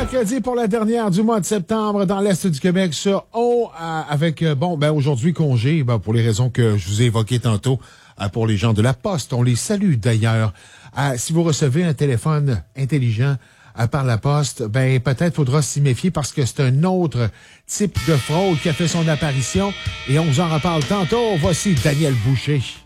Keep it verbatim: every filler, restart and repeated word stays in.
mercredi pour la dernière du mois de septembre dans l'Est du Québec sur O, euh, avec, euh, bon, ben aujourd'hui congé, ben, pour les raisons que je vous ai évoquées tantôt, euh, pour les gens de la Poste. On les salue d'ailleurs. Euh, si vous recevez un téléphone intelligent euh, par la Poste, ben peut-être faudra s'y méfier parce que c'est un autre type de fraude qui a fait son apparition et on vous en reparle tantôt. Voici Daniel Boucher.